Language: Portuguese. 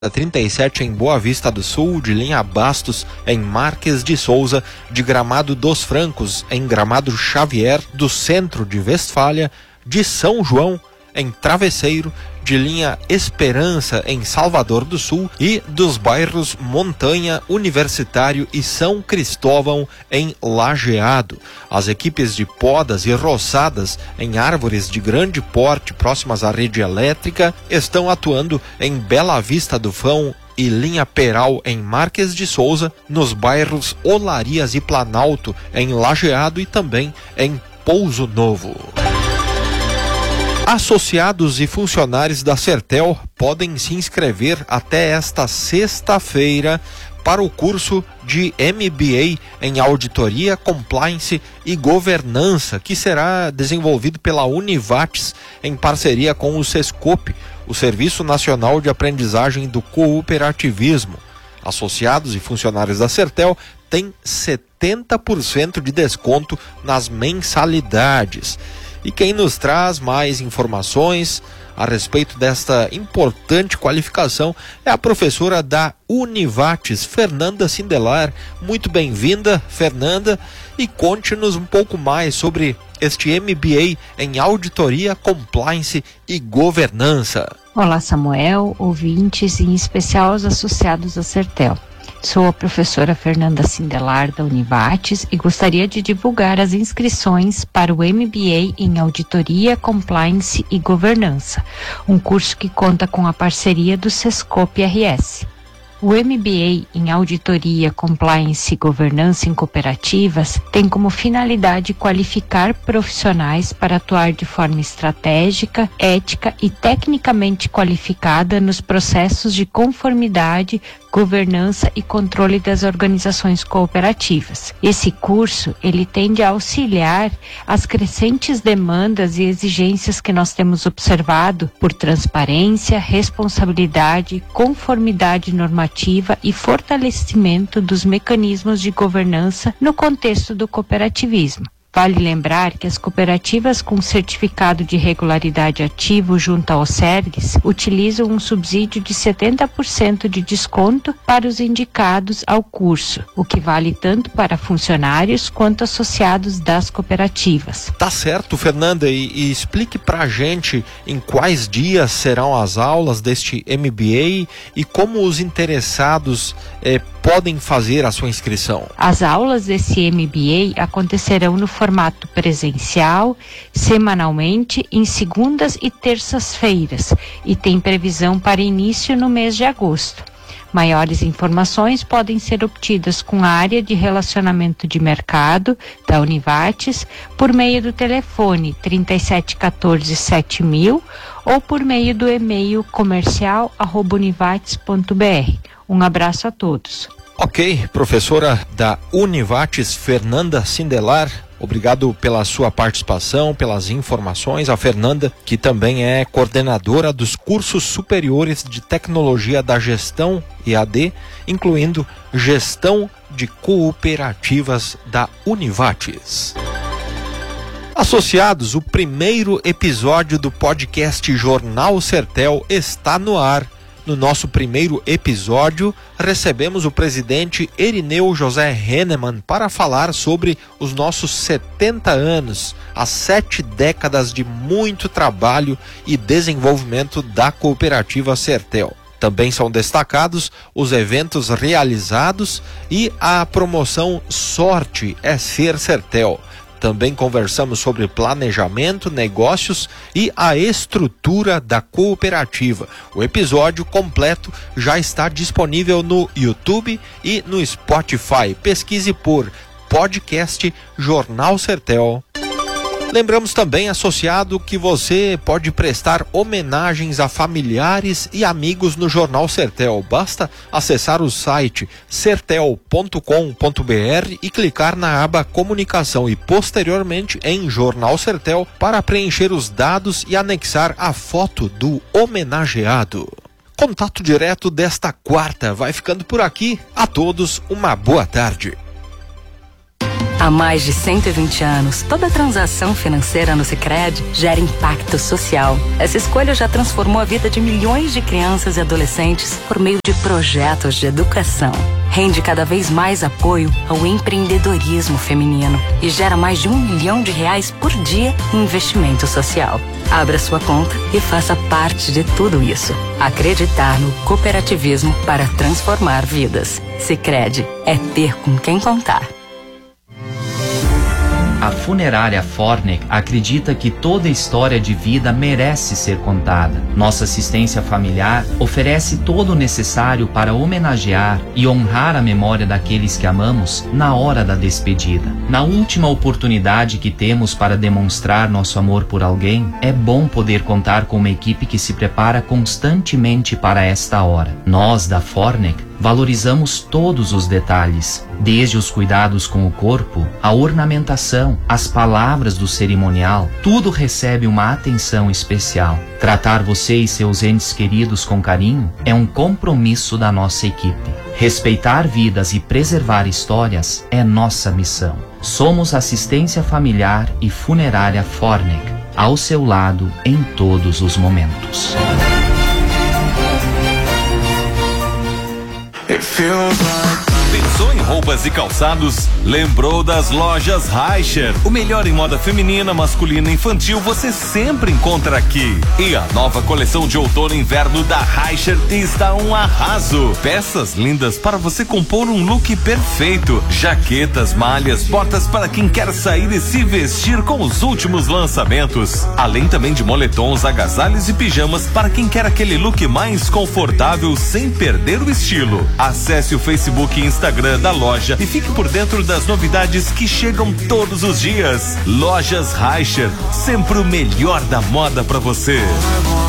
37 em Boa Vista do Sul, de linha Bastos em Marques de Souza, de Gramado dos Francos em Gramado Xavier, do centro de Westfália, de São João em Travesseiro, de linha Esperança em Salvador do Sul e dos bairros Montanha, Universitário e São Cristóvão em Lajeado. As equipes de podas e roçadas em árvores de grande porte próximas à rede elétrica estão atuando em Bela Vista do Fão e linha Peral em Marques de Souza, nos bairros Olarias e Planalto em Lajeado e também em Pouso Novo. Associados e funcionários da Sertel podem se inscrever até esta sexta-feira para o curso de MBA em Auditoria, Compliance e Governança, que será desenvolvido pela Univates em parceria com o Sescope, o Serviço Nacional de Aprendizagem do Cooperativismo. Associados e funcionários da Sertel têm 70% de desconto nas mensalidades. E quem nos traz mais informações a respeito desta importante qualificação é a professora da Univates, Fernanda Sindelar. Muito bem-vinda, Fernanda, e conte-nos um pouco mais sobre este MBA em Auditoria, Compliance e Governança. Olá, Samuel, ouvintes e em especial os associados da Sertel. Sou a professora Fernanda Sindelar da Univates e gostaria de divulgar as inscrições para o MBA em Auditoria, Compliance e Governança, um curso que conta com a parceria do Sescope RS. O MBA em Auditoria, Compliance e Governança em Cooperativas tem como finalidade qualificar profissionais para atuar de forma estratégica, ética e tecnicamente qualificada nos processos de conformidade, governança e controle das organizações cooperativas. Esse curso, ele tende a auxiliar as crescentes demandas e exigências que nós temos observado por transparência, responsabilidade, conformidade normativa e fortalecimento dos mecanismos de governança no contexto do cooperativismo. Vale lembrar que as cooperativas com certificado de regularidade ativo junto ao SERGS utilizam um subsídio de 70% de desconto para os indicados ao curso, o que vale tanto para funcionários quanto associados das cooperativas. Tá certo, Fernanda, e explique pra gente em quais dias serão as aulas deste MBA e como os interessados podem fazer a sua inscrição. As aulas desse MBA acontecerão no formato presencial, semanalmente, em segundas e terças-feiras, e tem previsão para início no mês de agosto. Maiores informações podem ser obtidas com a área de relacionamento de mercado da Univates por meio do telefone 3714-7000 ou por meio do e-mail comercial@univates.br. Um abraço a todos. Ok, professora da Univates, Fernanda Sindelar, obrigado pela sua participação, pelas informações. A Fernanda, que também é coordenadora dos cursos superiores de tecnologia da gestão EAD, incluindo gestão de cooperativas da Univates. Associados, o primeiro episódio do podcast Jornal Sertel está no ar. No nosso primeiro episódio, recebemos o presidente Erineu José Hennemann para falar sobre os nossos 70 anos, as 7 décadas de muito trabalho e desenvolvimento da cooperativa Sertel. Também são destacados os eventos realizados e a promoção Sorte é Ser Sertel. Também conversamos sobre planejamento, negócios e a estrutura da cooperativa. O episódio completo já está disponível no YouTube e no Spotify. Pesquise por podcast Jornal Sertel. Lembramos também, associado, que você pode prestar homenagens a familiares e amigos no Jornal Sertel. Basta acessar o site sertel.com.br e clicar na aba Comunicação e posteriormente em Jornal Sertel para preencher os dados e anexar a foto do homenageado. Contato direto desta quarta vai ficando por aqui. A todos uma boa tarde. Há mais de 120 anos, toda transação financeira no Sicredi gera impacto social. Essa escolha já transformou a vida de milhões de crianças e adolescentes por meio de projetos de educação. Rende cada vez mais apoio ao empreendedorismo feminino e gera mais de R$1 milhão por dia em investimento social. Abra sua conta e faça parte de tudo isso. Acreditar no cooperativismo para transformar vidas. Sicredi é ter com quem contar. A funerária Fornec acredita que toda história de vida merece ser contada. Nossa assistência familiar oferece todo o necessário para homenagear e honrar a memória daqueles que amamos na hora da despedida. Na última oportunidade que temos para demonstrar nosso amor por alguém, é bom poder contar com uma equipe que se prepara constantemente para esta hora. Nós, da Fornec, valorizamos todos os detalhes, desde os cuidados com o corpo, a ornamentação, as palavras do cerimonial, tudo recebe uma atenção especial. Tratar você e seus entes queridos com carinho é um compromisso da nossa equipe. Respeitar vidas e preservar histórias é nossa missão. Somos Assistência Familiar e Funerária Fornec, ao seu lado em todos os momentos. Pensou em roupas e calçados? Lembrou das lojas Reicher. O melhor em moda feminina, masculina e infantil você sempre encontra aqui. E a nova coleção de outono e inverno da Reicher está um arraso. Peças lindas para você compor um look perfeito. Jaquetas, malhas, botas para quem quer sair e se vestir com os últimos lançamentos. Além também de moletons, agasalhos e pijamas para quem quer aquele look mais confortável sem perder o estilo. Acesse o Facebook e Instagram da loja e fique por dentro das novidades que chegam todos os dias. Lojas Reicher, sempre o melhor da moda para você.